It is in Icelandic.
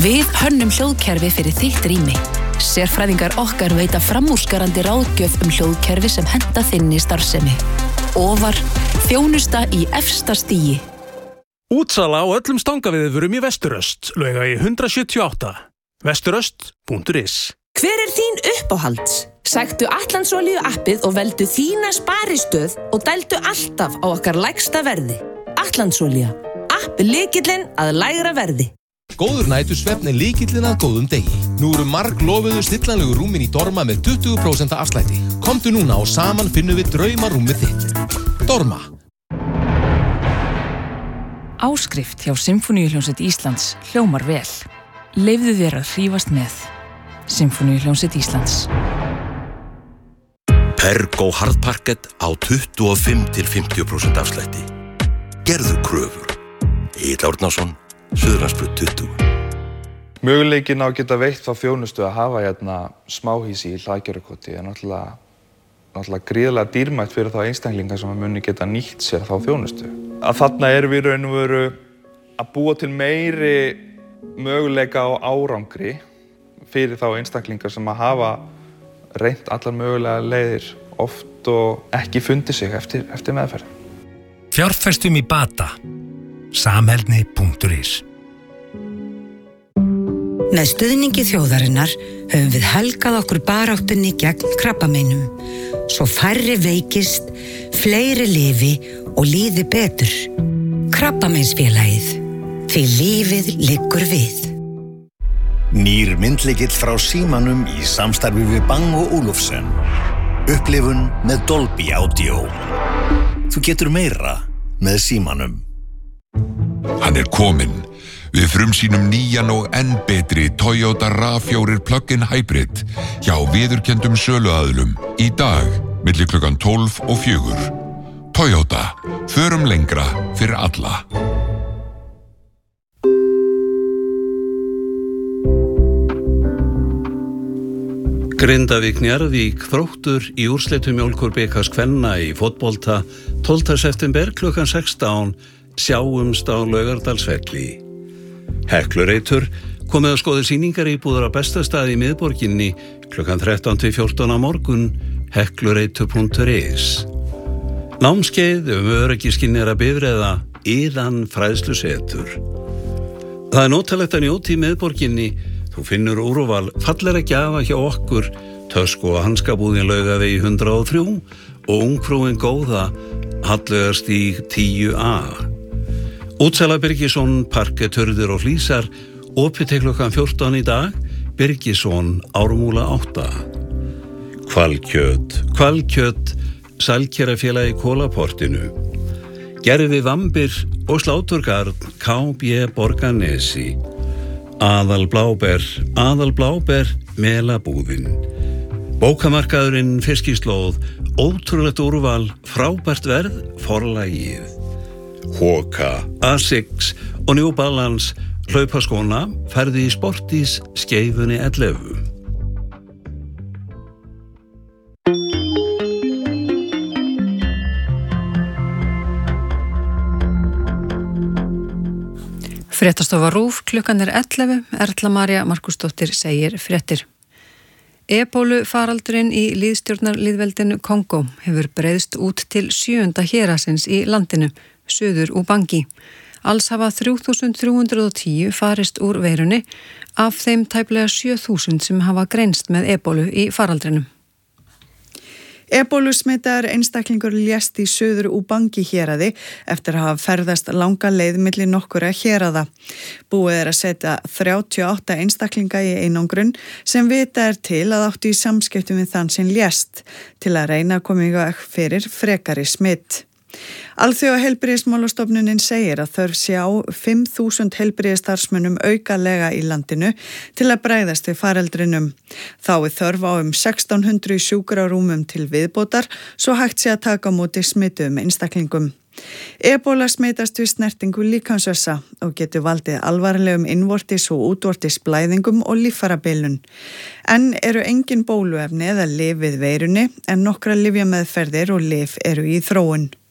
Við hönnum hljóðkerfi fyrir þitt rými. Sérfræðingar okkar veita framúrskarandi ráðgjöf hljóðkerfi sem henta þinni starfsemi. Ofar, þjónusta í efsta stigi. Útsala á öllum stangaviðvörum í Vesturöst, Laugavegi 178. Vesturöst.is. Hver þín uppáhalds? Sæktu Atlandsolíu appið og veldu þína sparistöð og dældu alltaf á okkar lægsta verði. Atlandsolía. App lykillinn að lægra verði. Góður nætursvefn lykillinn að góðum degi. Nú eru marglofuðu stillanlegu rúmin í Dorma með 20% afslætti. Komdu núna og saman finnum við draumarúmið þitt. Dorma. Áskrift hjá Sinfóníuhljómsveit Íslands hljómar vel. Leyfðu þér að hrífast með. Sinfóníuhljómsveit Íslands. Pergo hardparkett á 25-50% afslætti. Gerðu kröfur. Egill Árnason, Suðurlandsbraut 20. Möguleikinn á að geta veitt þá þjónustu að hafa hérna smáhýsi í Hlaðgerðarkoti er náttúrulega gríðarlega dýrmætt fyrir þá einstaklinga sem muni geta nýtt sér þá þjónustu. Að þarna erum við raun og veru að búa til meiri möguleika á árangri fyrir þá einstaklingar sem að hafa reynt allar mögulega leiðir oft og ekki fundið sig eftir meðferð. Fjárfestum í bata. Samheldni.is. Með stuðningi þjóðarinnar höfum við helgað okkur baráttunni gegn krabbameinum. Svo færri veikist, fleiri lifi og líði betur. Krabbameinsfélagið. Því lífið liggur við. Nýr myndlykill frá Símanum í samstarfi við Bang & Olufsen. Upplifun með Dolby Audio. Þú getur meira með Símanum. Hann kominn. Við frumsýnum nýjan og enn betri Toyota RAV4 Plug-in Hybrid hjá viðurkenndum söluaðilum í dag milli klukkan 12 og 4. Toyota. Förum lengra fyrir alla. Grindavík Njarðvík Þróttur í úrslitum Mjólkurbikars kvenna í fótbolta 12. september klukkan 16 sjáumst á Laugardalsvelli. Heklureitur komið að skoða sýningar íbúðar á besta staði í miðborginni klukkan 13-14 á morgun heklureitur.is. Námskeið öryggiskynnera bifreiða Iðan fræðslusetur. Það notalegt að njóta í miðborginni. Þú finnur úrval fallega gjafa hjá okkur, tösku og hanskabúðin Laugavegi 103 og ungfrúin góða Hallveigarstíg 10A. Útsala Birgisson, parketthurðir og flísar, opið til klukkan 14 í dag, Birgisson, Ármúla 8. Hvalkjöt, Sælkerafélagi Kólaportinu. Gerfi Vambir og Sláturgarð, KB Borgarnesi. Aðal Bláber, Melabúðin. Bókamarkaðurinn Fiskislóð, ótrúlegt úrval, frábært verð, forlagið. Hoka, Asics og New Balance, hlaupaskóna, ferði í Sportís, Skeifunni 11. Fréttastofa RÚV, klukkan 11, Erla María Markúsdóttir segir fréttir. Ebólu faraldurinn í lýðstjórnarlýðveldinu Kongó hefur breiðst út til 7. hérasins í landinu, suður Ubangi. Alls hafa 3.310 farist úr veirunni, af þeim tæplega 7.000 sem hafa greinst með ebólu í faraldrinum. Ebólusmitaður einstaklingur lést í suður Ubangi héraði eftir að hafa ferðast langa leið milli nokkurra hérada. Búið að setja 38 einstaklinga í einangrun sem vita til að áttu í samskiptum við þann sem lést til að reyna að koma í veg fyrir frekari smitt. Alþjóðaheilbrigðismálastofnunin segir að þörf sé á 5.000 heilbrigðisstarfsmönnum aukalega í landinu til að bregðast við faraldrinum. Þá þörf á 1600 sjúkrarúmum til viðbótar svo hægt sé að taka á móti smituðum einstaklingum. Ebóla smitast við snertingu líkamsvessa og getur valdið alvarlegum innvortis og útvortis blæðingum og líffærabilun. En eru engin bóluefni eða lyf við veirunni en nokkra lyfjameðferðir og lyf eru í þróun.